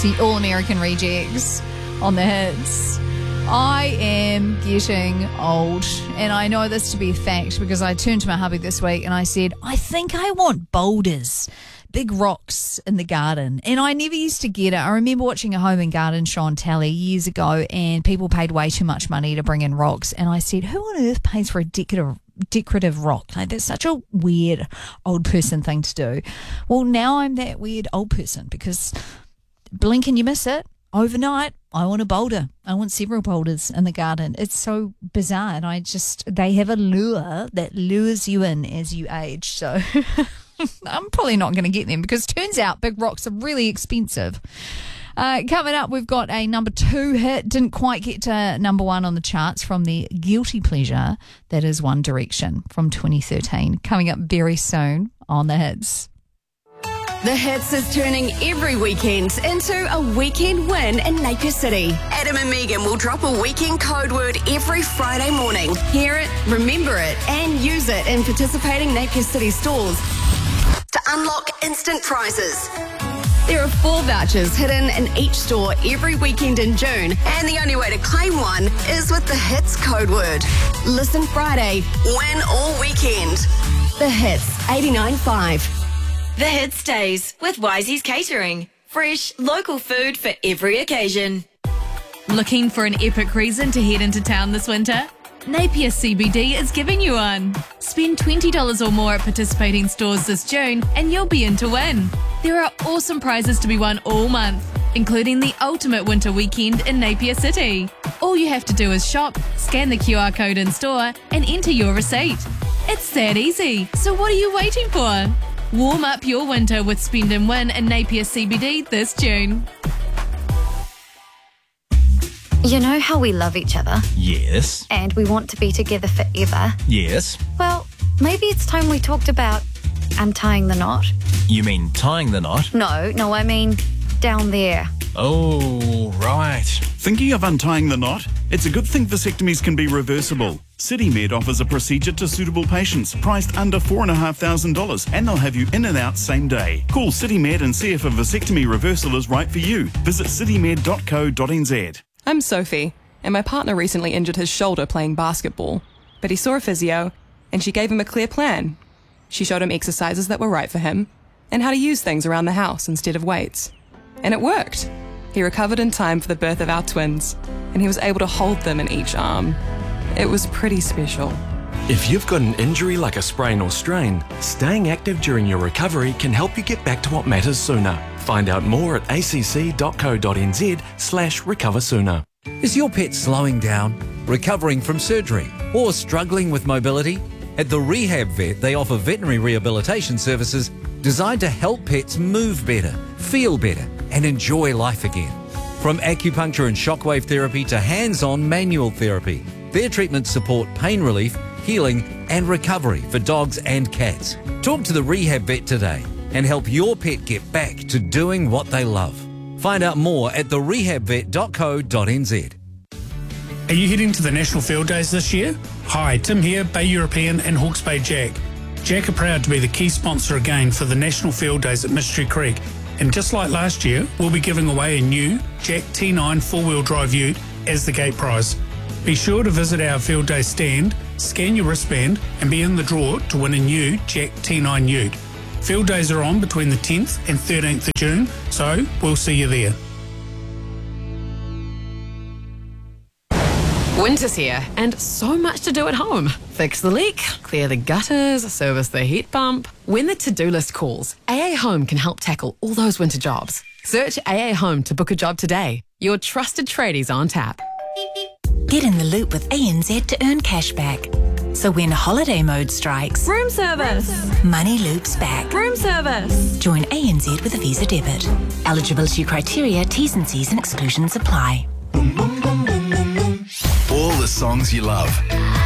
It's the All-American Rejects on the hits. I am getting old, and I know this to be a fact because I turned to my hubby this week and I said, I think I want boulders, big rocks in the garden. And I never used to get it. I remember watching a home and garden show on telly years ago, and people paid way too much money to bring in rocks. And I said, who on earth pays for a decorative rock? Like, that's such a weird old person thing to do. Well, now I'm that weird old person because blink and you miss it. Overnight, I want a boulder. I want several boulders in the garden. It's so bizarre, and they have a lure that lures you in as you age. So I'm probably not going to get them because turns out big rocks are really expensive. Coming up, we've got a number 2 hit. Didn't quite get to number 1 on the charts from the guilty pleasure that is One Direction from 2013. Coming up very soon on the hits. The Hits is turning every weekend into a weekend win in Napier City. Adam and Megan will drop a weekend code word every Friday morning. Hear it, remember it, and use it in participating Napier City stores to unlock instant prizes. There are 4 vouchers hidden in each store every weekend in June, and the only way to claim one is with the Hits code word. Listen Friday, win all weekend. The Hits 89.5. The Hit stays with Wisey's Catering. Fresh, local food for every occasion. Looking for an epic reason to head into town this winter? Napier CBD is giving you one. Spend $20 or more at participating stores this June and you'll be in to win. There are awesome prizes to be won all month, including the ultimate winter weekend in Napier City. All you have to do is shop, scan the QR code in store and enter your receipt. It's that easy. So what are you waiting for? Warm up your winter with Spend and Win in Napier CBD this June. You know how we love each other? Yes. And we want to be together forever? Yes. Well, maybe it's time we talked about untying the knot. You mean tying the knot? No, I mean down there. Oh, right. Thinking of untying the knot? It's a good thing vasectomies can be reversible. CityMed offers a procedure to suitable patients, priced under $4,500, and they'll have you in and out same day. Call CityMed and see if a vasectomy reversal is right for you. Visit citymed.co.nz. I'm Sophie, and my partner recently injured his shoulder playing basketball. But he saw a physio, and she gave him a clear plan. She showed him exercises that were right for him, and how to use things around the house instead of weights. And it worked. He recovered in time for the birth of our twins, and he was able to hold them in each arm. It was pretty special. If you've got an injury like a sprain or strain, staying active during your recovery can help you get back to what matters sooner. Find out more at acc.co.nz/recover sooner. Is your pet slowing down, recovering from surgery, or struggling with mobility? At the Rehab Vet, they offer veterinary rehabilitation services designed to help pets move better, feel better, and enjoy life again. From acupuncture and shockwave therapy to hands-on manual therapy, their treatments support pain relief, healing, and recovery for dogs and cats. Talk to the Rehab Vet today and help your pet get back to doing what they love. Find out more at therehabvet.co.nz. Are you heading to the National Field Days this year? Hi, Tim here, Bay European and Hawke's Bay Jack. Jack are proud to be the key sponsor again for the National Field Days at Mystery Creek. And just like last year, we'll be giving away a new Jack T9 four-wheel drive ute as the gate prize. Be sure to visit our Field Day stand, scan your wristband and be in the draw to win a new Jack T9 ute. Field Days are on between the 10th and 13th of June, so we'll see you there. Winter's here and so much to do at home. Fix the leak, clear the gutters, service the heat pump. When the to-do list calls, AA Home can help tackle all those winter jobs. Search AA Home to book a job today. Your trusted tradies on tap. Get in the loop with ANZ to earn cash back. So when holiday mode strikes, room service, money loops back. Room service. Join ANZ with a Visa debit. Eligibility criteria, T's and C's and exclusions apply. All the songs you love.